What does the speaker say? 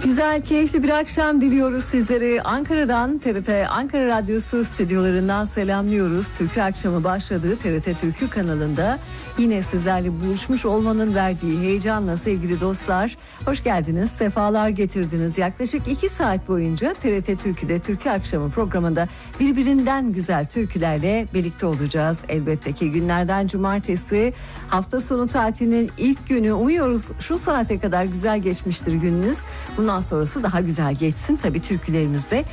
Güzel, keyifli bir akşam diliyoruz sizlere. Ankara'dan, TRT Ankara Radyosu stüdyolarından selamlıyoruz. Türkü akşamı başladığı TRT Türkü kanalında yine sizlerle buluşmuş olmanın verdiği heyecanla sevgili dostlar. Hoş geldiniz, sefalar getirdiniz. Yaklaşık 2 saat boyunca TRT Türkü'de Türkü akşamı programında birbirinden güzel türkülerle birlikte olacağız. Elbette ki günlerden cumartesi, hafta sonu tatilinin ilk günü. Umuyoruz şu saate kadar güzel geçmiştir gününüz. Bundan sonrası daha güzel geçsin. Tabii türkülerimiz de